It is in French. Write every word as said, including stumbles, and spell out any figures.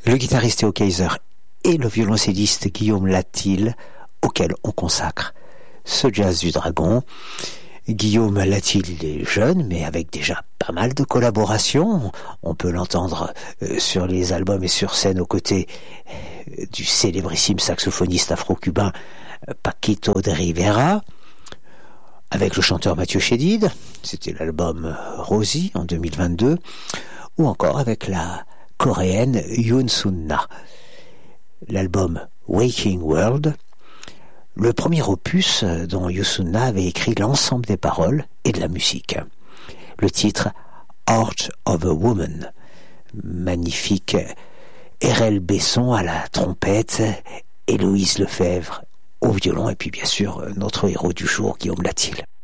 le guitariste Théo Kaiser et le violoncelliste Guillaume Latil, auquel on consacre ce jazz du dragon. Guillaume Latil, il est jeune, mais avec déjà pas mal de collaborations. On peut l'entendre sur les albums et sur scène aux côtés du célébrissime saxophoniste afro-cubain Paquito de Rivera, avec le chanteur Mathieu Chédid, c'était l'album Rosie en deux mille vingt-deux, ou encore avec la coréenne Yoon Sun-na. L'album Waking World, le premier opus dont Yoon Sun-na avait écrit l'ensemble des paroles et de la musique. Le titre Heart of a Woman, magnifique. R L Besson à la trompette, Héloïse Lefebvre au violon, et puis bien sûr notre héros du jour, Guillaume Latil.